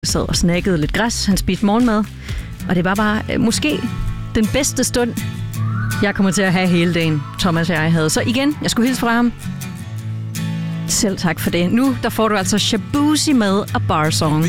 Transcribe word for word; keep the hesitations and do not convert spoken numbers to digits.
sad og snakkede lidt græs. Han spiste morgenmad. Og det var bare øh, måske den bedste stund, jeg kommer til at have hele dagen, Thomas og jeg havde. Så igen, jeg skulle hilse fra ham. Selv tak for det. Nu der får du altså Shaboozey med A Bar Song.